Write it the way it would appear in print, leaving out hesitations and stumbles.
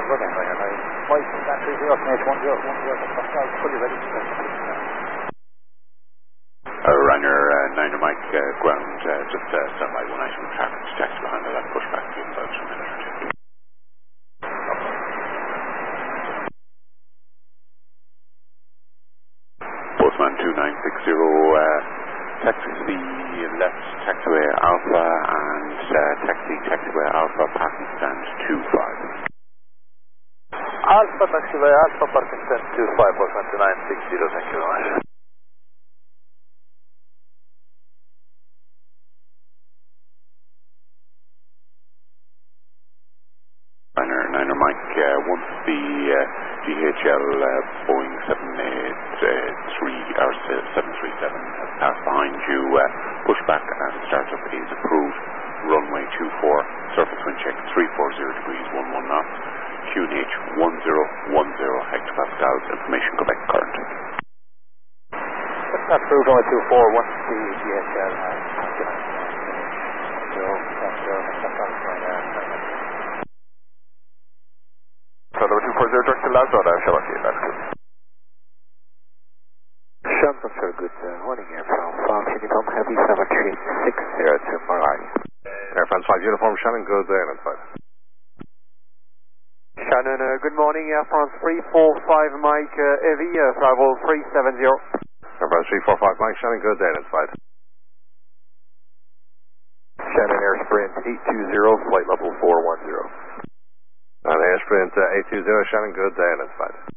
good then, right? Mike, that 30 Pascal, fully ready to start. Ryanair, Niner Mike, ground, just stand by 1 item traffic to taxi behind the left pushback to about 2 minutes or 2. Postman 2960, taxi to the left, taxiway Alpha, and taxiway Alpha, parking stand 25. Alpha, taxiway Alpha, parking stand 25, Postman 2960, thank you very much. Niner Mike, once the DHL Boeing 737 has passed behind you, pushback and startup is approved. Runway 24, surface wind check 340 degrees 11 knots, QNH 1010 hectopascals, information Quebec current. That's approved, runway 24, once the DHL has passed So number 240 direct to Lazard, Shabaki, that's good. Shannon, sir, good morning, Air France Uniform Heavy 7360 to Marai. Air France 5 Uniform, Shannon, good day, and inside. Shannon, good morning, Air France 345 Mike, Heavy, travel 370. Air France 345 Mike, Shannon, good day, and inside. Shannon Air Sprint 820, flight level 410. And Air Sprint 820, Shannon, good day, and inside.